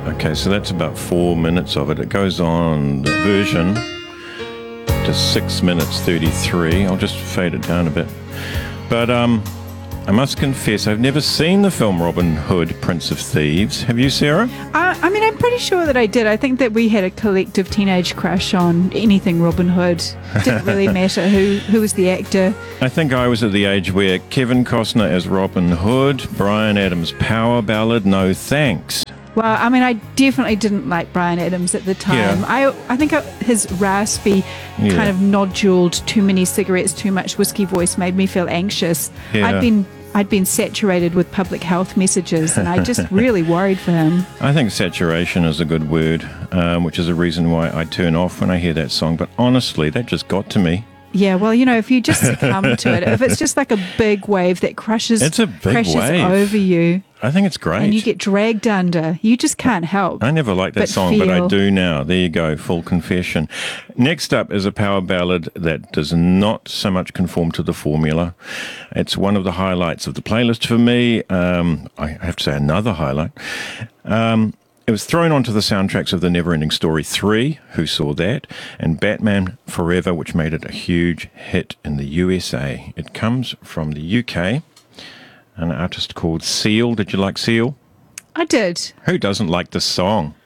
Okay, so that's about 4 minutes of it. It goes on, the version, to 6 minutes 33. I'll just fade it down a bit. But I must confess, I've never seen the film Robin Hood, Prince of Thieves. Have you, Sarah? I mean, I'm pretty sure that I did. I think that we had a collective teenage crush on anything Robin Hood. Didn't really matter who was the actor. I think I was at the age where Kevin Costner as Robin Hood, Bryan Adams' power ballad, No Thanks. Well, I mean, I definitely didn't like Bryan Adams at the time. Yeah. I think his raspy, kind of noduled, too many cigarettes, too much whiskey voice made me feel anxious. Yeah. I'd been saturated with public health messages, and I just really worried for him. I think saturation is a good word, which is a reason why I turn off when I hear that song. But honestly, that just got to me. Yeah, well, if you just succumb to it, if it's just like a big wave that crashes wave. over you, I think it's great. and you get dragged under, you just can't help. I never liked that song, but I do now. There you go, full confession. Next up is a power ballad that does not so much conform to the formula. It's one of the highlights of the playlist for me. I have to say another highlight. It was thrown onto the soundtracks of The Neverending Story 3, who saw that, and Batman Forever, which made it a huge hit in the USA. It comes from the UK, an artist called Seal. Did you like Seal? I did. Who doesn't like this song?